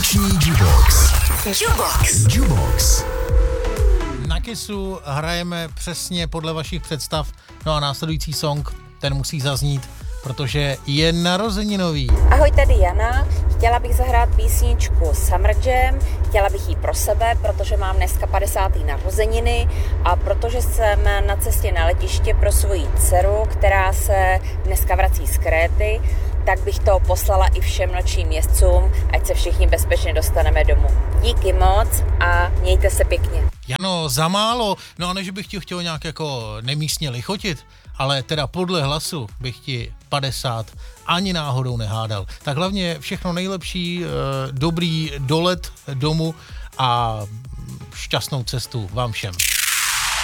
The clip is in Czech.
Noční Jukebox. Jukebox. Na Kissu hrajeme přesně podle vašich představ, no a následující song, ten musí zaznít, protože je narozeninový. Ahoj, tady Jana. Chtěla bych zahrát písničku Summer Jam. Chtěla bych ji pro sebe, protože mám dneska 50. narozeniny a protože jsem na cestě na letiště pro svoji dceru, která se dneska vrací z Kréty, tak bych to poslala i všem nočním jezdcům, ať se všichni bezpečně dostaneme domů. Díky moc a mějte se pěkně. Jano, za málo, no a než bych ti chtěl nějak jako nemístně lichotit, ale teda podle hlasu bych ti 50 ani náhodou nehádal. Tak hlavně všechno nejlepší, dobrý dolet domů a šťastnou cestu vám všem.